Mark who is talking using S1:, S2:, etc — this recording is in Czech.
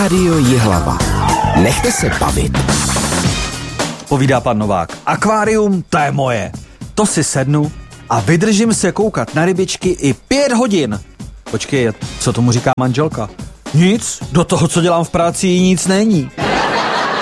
S1: Rádio Jihlava. Nechte se bavit.
S2: Povídá pan Novák. Akvárium, to je moje. To si sednu a vydržím se koukat na rybičky i 5 hodin. Počkej, co tomu říká manželka? Nic, do toho, co dělám v práci, nic není.